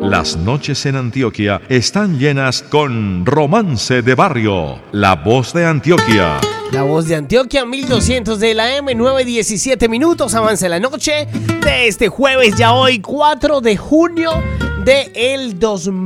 Las noches en Antioquia están llenas con Romance de Barrio, La Voz de Antioquia. La Voz de Antioquia, 1200 de la M, 9:17 minutos, avanza la noche de este jueves, ya hoy 4 de junio del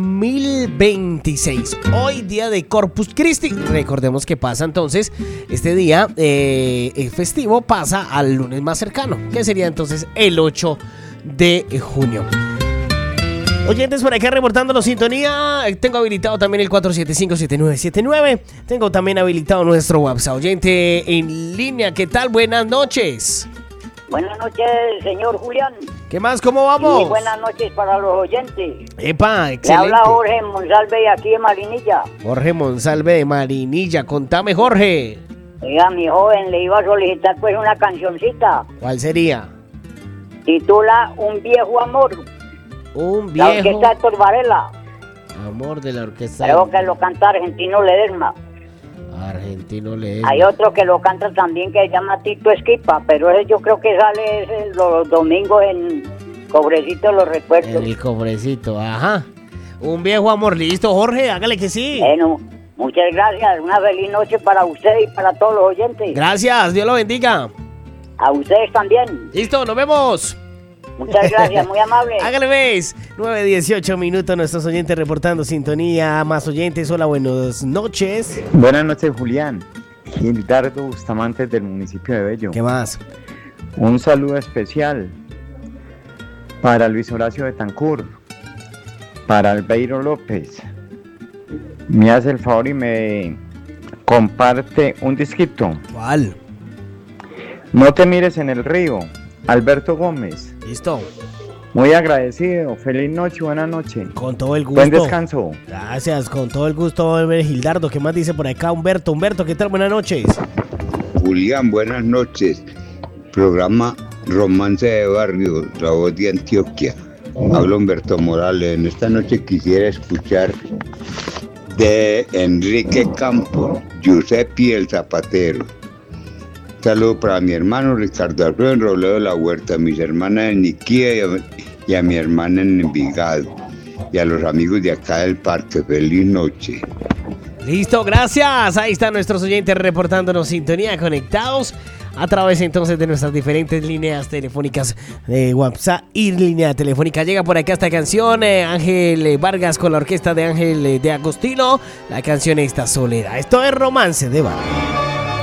2026. Hoy día de Corpus Christi. Recordemos que pasa entonces este día festivo, pasa al lunes más cercano, que sería entonces el 8 de junio. Oyentes por acá reportándonos sintonía. Tengo habilitado también el 475-7979. Tengo también habilitado nuestro WhatsApp. Oyente en línea, ¿qué tal? Buenas noches. Buenas noches, señor Julián. ¿Qué más? ¿Cómo vamos? Y buenas noches para los oyentes. Epa, excelente. Le habla Jorge Monsalve aquí de Marinilla. Jorge Monsalve de Marinilla. Contame, Jorge. Oiga, mi joven, le iba a solicitar pues una cancioncita. ¿Cuál sería? Titula Un viejo amor. Un viejo. La orquesta Héctor Varela. Amor de la orquesta. Creo que lo canta Argentino Ledesma. Argentino Ledesma. Hay otro que lo canta también que se llama Tito Esquipa, pero ese yo creo que sale los domingos en Cobrecito Los Recuerdos. En el Cobrecito, ajá. Un viejo amor, listo, Jorge, hágale que sí. Bueno, muchas gracias. Una feliz noche para usted y para todos los oyentes. Gracias, Dios lo bendiga. A ustedes también. Listo, nos vemos. Muchas gracias, muy amable. Hágale, ves. 9:18 minutos, nuestros oyentes reportando sintonía. Más oyentes, hola, buenas noches. Buenas noches, Julián. Gildardo Bustamante del municipio de Bello. ¿Qué más? Un saludo especial para Luis Horacio Betancur, para Albeiro López. Me hace el favor y me comparte un disquito. ¿Cuál? No te mires en el río, Alberto Gómez. Listo. Muy agradecido. Feliz noche, buena noche. Con todo el gusto. Buen descanso. Gracias, con todo el gusto, Gildardo. ¿Qué más dice por acá Humberto? Humberto, ¿qué tal? Buenas noches. Julián, buenas noches. Programa Romance de Barrio, La Voz de Antioquia. Habla Humberto Morales. En esta noche quisiera escuchar de Enrique Campos, Giuseppe el Zapatero. Saludo para mi hermano Ricardo Alfredo en Robledo de la Huerta, a mis hermanas en Niquía y a mi hermana en Envigado, y a los amigos de acá del parque. Feliz noche. Listo, gracias. Ahí están nuestros oyentes reportándonos sintonía, conectados a través entonces de nuestras diferentes líneas telefónicas de WhatsApp y línea telefónica. Llega por acá esta canción, Ángel Vargas con la orquesta de Ángel de Agostino. La canción Esta Soledad. Esto es Romance de Barrio.